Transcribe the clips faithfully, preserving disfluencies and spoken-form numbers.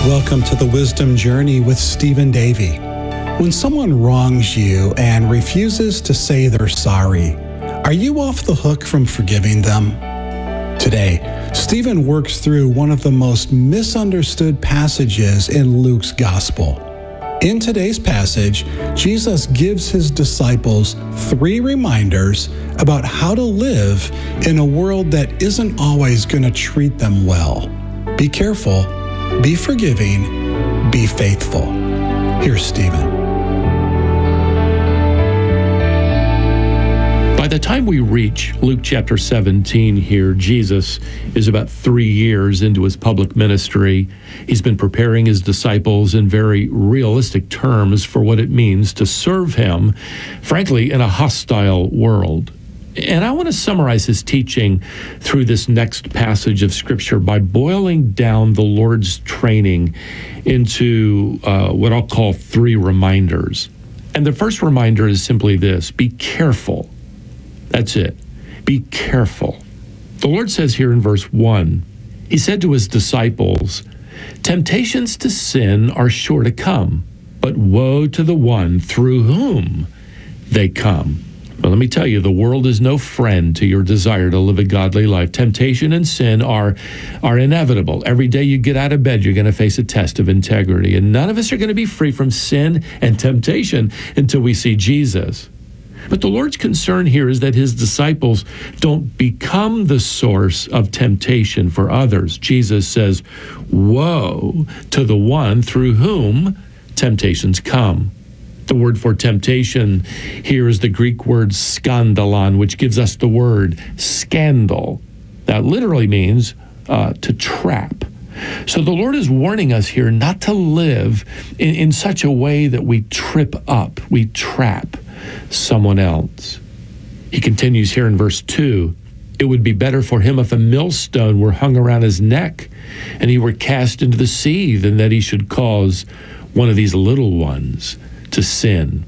Welcome to the Wisdom Journey with Stephen Davey. When someone wrongs you and refuses to say they're sorry, are you off the hook from forgiving them? Today, Stephen works through one of the most misunderstood passages in Luke's Gospel. In today's passage, Jesus gives his disciples three reminders about how to live in a world that isn't always going to treat them well. Be careful, be forgiving, be faithful. Here's Stephen. By the time we reach Luke chapter seventeen here, Jesus is about three years into his public ministry. He's been preparing his disciples in very realistic terms for what it means to serve him, frankly, in a hostile world. And I want to summarize his teaching through this next passage of Scripture by boiling down the Lord's training into uh, what I'll call three reminders. And the first reminder is simply this: be careful. That's it. Be careful. The Lord says here in verse one, he said to his disciples, "Temptations to sin are sure to come, but woe to the one through whom they come." Well, let me tell you, the world is no friend to your desire to live a godly life. Temptation and sin are, are inevitable. Every day you get out of bed, you're going to face a test of integrity. And none of us are going to be free from sin and temptation until we see Jesus. But the Lord's concern here is that his disciples don't become the source of temptation for others. Jesus says, woe to the one through whom temptations come. The word for temptation here is the Greek word skandalon, which gives us the word scandal. That literally means uh, to trap. So the Lord is warning us here not to live in, in such a way that we trip up, we trap someone else. He continues here in verse two, "It would be better for him if a millstone were hung around his neck and he were cast into the sea than that he should cause one of these little ones to sin."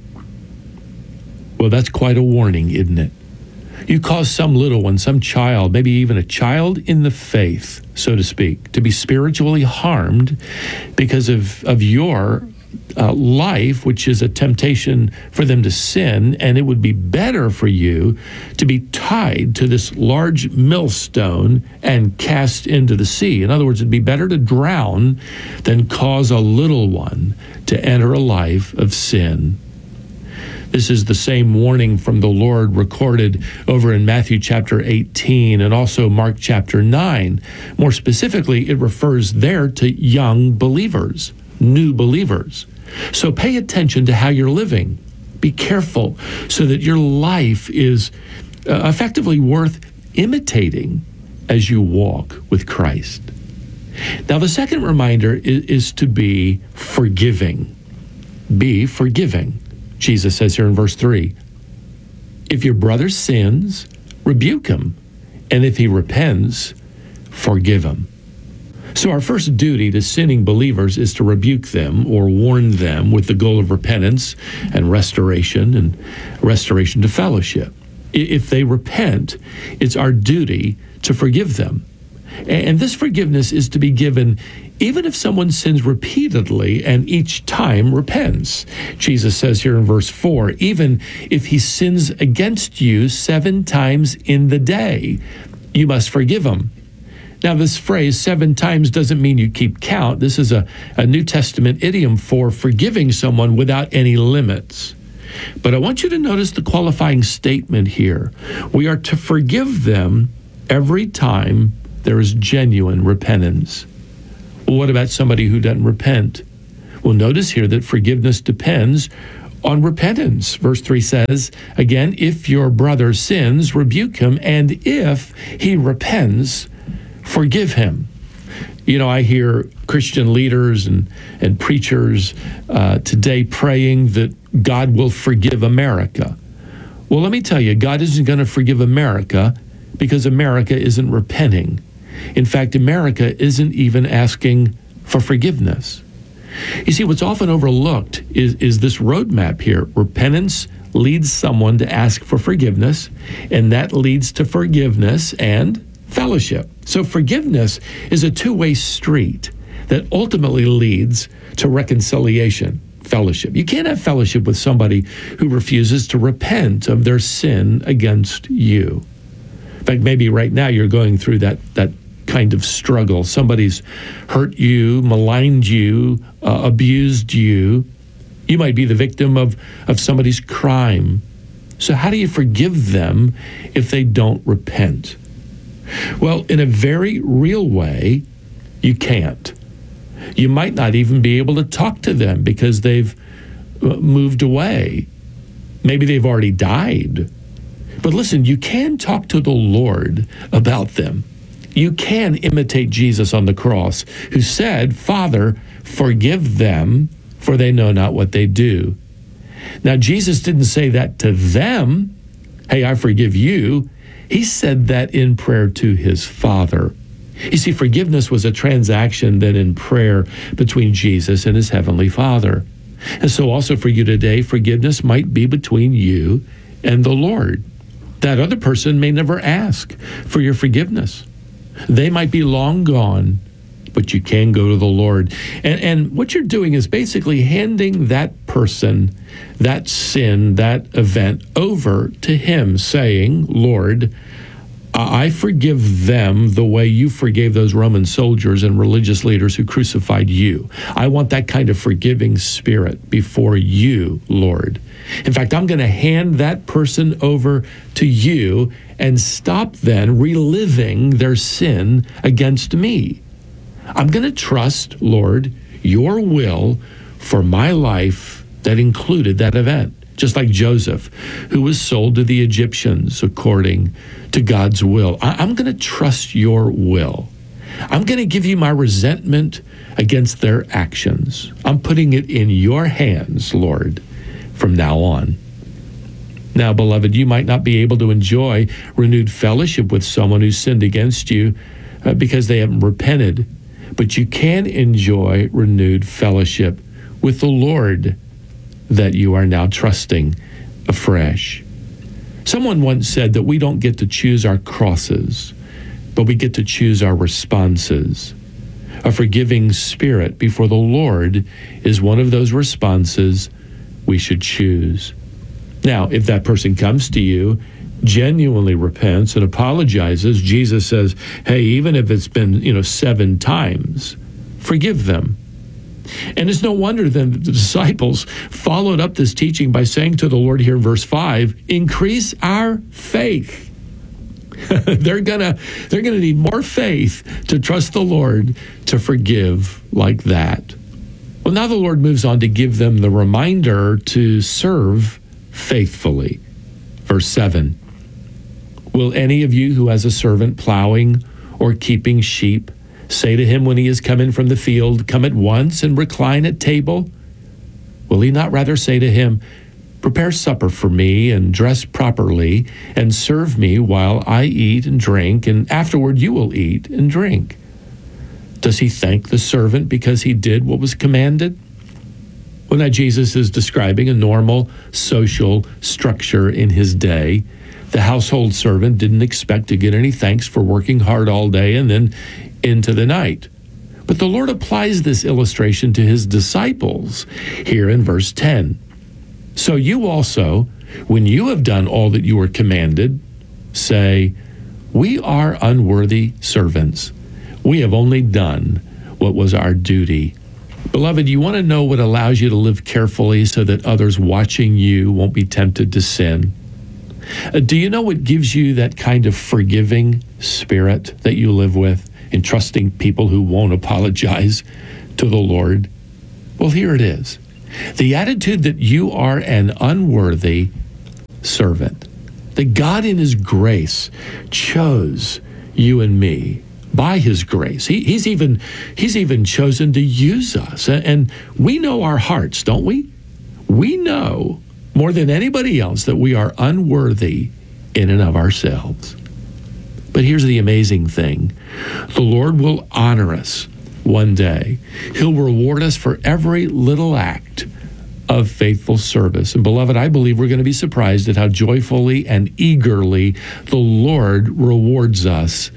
Well, that's quite a warning, isn't it? You cause some little one, some child, maybe even a child in the faith, so to speak, to be spiritually harmed because of, of your uh, life, which is a temptation for them to sin, and it would be better for you to be tied to this large millstone and cast into the sea. In other words, it'd be better to drown than cause a little one to enter a life of sin. This is the same warning from the Lord recorded over in Matthew chapter eighteen and also Mark chapter nine. More specifically, it refers there to young believers, new believers. So pay attention to how you're living. Be careful so that your life is uh, effectively worth imitating as you walk with Christ. Now, the second reminder is, is to be forgiving. Be forgiving. Jesus says here in verse three, "If your brother sins, rebuke him, and if he repents, forgive him." So our first duty to sinning believers is to rebuke them or warn them with the goal of repentance and restoration and restoration to fellowship. If they repent, it's our duty to forgive them. And this forgiveness is to be given even if someone sins repeatedly and each time repents. Jesus says here in verse four, even if he sins against you seven times in the day, you must forgive him. Now, this phrase, seven times, doesn't mean you keep count. This is a, a New Testament idiom for forgiving someone without any limits. But I want you to notice the qualifying statement here. We are to forgive them every time there is genuine repentance. Well, what about somebody who doesn't repent? Well, notice here that forgiveness depends on repentance. Verse three says, again, if your brother sins, rebuke him, and if he repents, forgive him. You know, I hear Christian leaders and, and preachers uh, today praying that God will forgive America. Well, let me tell you, God isn't going to forgive America because America isn't repenting. In fact, America isn't even asking for forgiveness. You see, what's often overlooked is, is this roadmap here. Repentance leads someone to ask for forgiveness, and that leads to forgiveness and fellowship. So forgiveness is a two-way street that ultimately leads to reconciliation, fellowship. You can't have fellowship with somebody who refuses to repent of their sin against you. In fact, maybe right now you're going through that that kind of struggle. Somebody's hurt you, maligned you, uh, abused you. You might be the victim of, of somebody's crime. So how do you forgive them if they don't repent? Well, in a very real way, you can't. You might not even be able to talk to them because they've moved away. Maybe they've already died. But listen, you can talk to the Lord about them. You can imitate Jesus on the cross, who said, Father, forgive them, for they know not what they do. Now, Jesus didn't say that to them. Hey, I forgive you. He said that in prayer to his Father. You see, forgiveness was a transaction then in prayer between Jesus and his heavenly Father. And so also for you today, forgiveness might be between you and the Lord. That other person may never ask for your forgiveness. They might be long gone, but you can go to the Lord. And, and what you're doing is basically handing that person, that sin, that event over to him, saying, Lord, I forgive them the way you forgave those Roman soldiers and religious leaders who crucified you. I want that kind of forgiving spirit before you, Lord. In fact, I'm going to hand that person over to you and stop then reliving their sin against me. I'm going to trust, Lord, your will for my life that included that event. Just like Joseph, who was sold to the Egyptians according to God's will. I'm going to trust your will. I'm going to give you my resentment against their actions. I'm putting it in your hands, Lord, from now on. Now, beloved, you might not be able to enjoy renewed fellowship with someone who sinned against you uh, because they haven't repented, but you can enjoy renewed fellowship with the Lord that you are now trusting afresh. Someone once said that we don't get to choose our crosses, but we get to choose our responses. A forgiving spirit before the Lord is one of those responses we should choose. Now, if that person comes to you, genuinely repents and apologizes, Jesus says, hey, even if it's been, you know, seven times, forgive them. And it's no wonder then that the disciples followed up this teaching by saying to the Lord here in verse five, increase our faith. they're gonna they're gonna need more faith to trust the Lord to forgive like that. Well, now the Lord moves on to give them the reminder to serve faithfully. Verse seven, will any of you who has a servant plowing or keeping sheep say to him when he is come in from the field, come at once and recline at table? Will he not rather say to him, prepare supper for me and dress properly and serve me while I eat and drink, and afterward you will eat and drink? Does he thank the servant because he did what was commanded? Well, now Jesus is describing a normal social structure in his day. The household servant didn't expect to get any thanks for working hard all day and then into the night. But the Lord applies this illustration to his disciples here in verse ten. So you also, when you have done all that you were commanded, say, we are unworthy servants. We have only done what was our duty. Beloved, you want to know what allows you to live carefully so that others watching you won't be tempted to sin? Uh, do you know what gives you that kind of forgiving spirit that you live with, in trusting people who won't apologize to the Lord? Well, here it is. The attitude that you are an unworthy servant, that God in his grace chose you and me by his grace. He, he's even he's even chosen to use us. And we know our hearts, don't we? We know more than anybody else that we are unworthy in and of ourselves. But here's the amazing thing. The Lord will honor us one day. He'll reward us for every little act of faithful service. And beloved, I believe we're going to be surprised at how joyfully and eagerly the Lord rewards us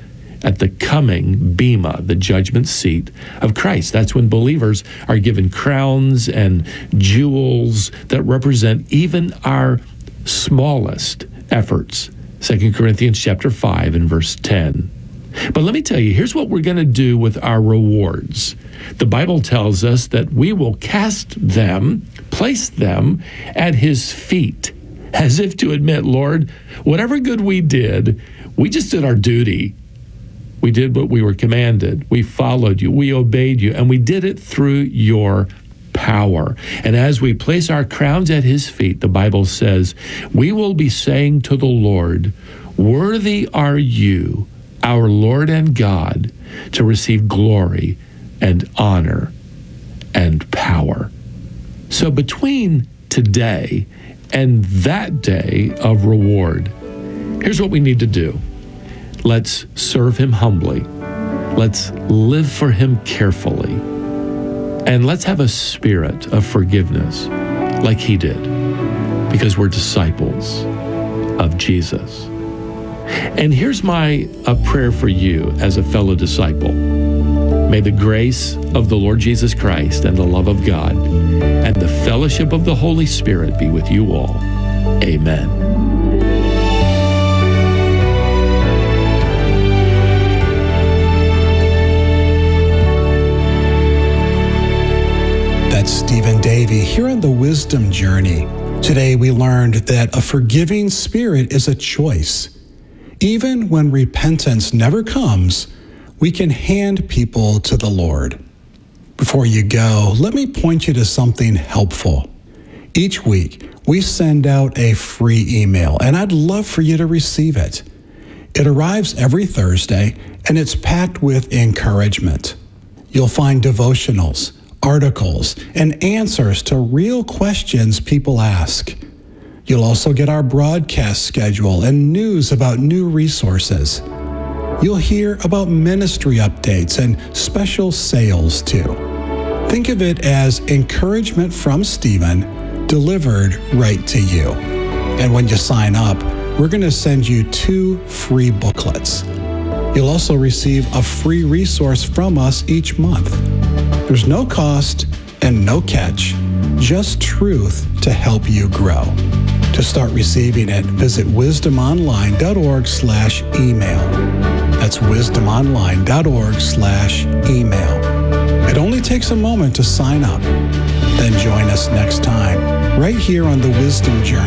at the coming Bema, the judgment seat of Christ. That's when believers are given crowns and jewels that represent even our smallest efforts. Second Corinthians chapter five and verse ten. But let me tell you, here's what we're going to do with our rewards. The Bible tells us that we will cast them, place them at his feet, as if to admit, Lord, whatever good we did, we just did our duty. We did what we were commanded. We followed you. We obeyed you. And we did it through your power. And as we place our crowns at his feet, the Bible says, we will be saying to the Lord, worthy are you, our Lord and God, to receive glory and honor and power. So between today and that day of reward, here's what we need to do. Let's serve him humbly. Let's live for him carefully. And let's have a spirit of forgiveness like he did, because we're disciples of Jesus. And here's my a prayer for you as a fellow disciple. May the grace of the Lord Jesus Christ and the love of God and the fellowship of the Holy Spirit be with you all. Amen. That's Stephen Davey here on the Wisdom Journey. Today we learned that a forgiving spirit is a choice. Even when repentance never comes, we can hand people to the Lord. Before you go, let me point you to something helpful. Each week, we send out a free email, and I'd love for you to receive it. It arrives every Thursday, and it's packed with encouragement. You'll find devotionals, articles, and answers to real questions people ask. You'll also get our broadcast schedule and news about new resources. You'll hear about ministry updates and special sales too. Think of it as encouragement from Stephen delivered right to you. And when you sign up, we're going to send you two free booklets. You'll also receive a free resource from us each month. There's no cost and no catch, just truth to help you grow. To start receiving it, visit wisdomonline.org slash email. That's wisdomonline.org slash email. It only takes a moment to sign up. Then join us next time, right here on the Wisdom Journey.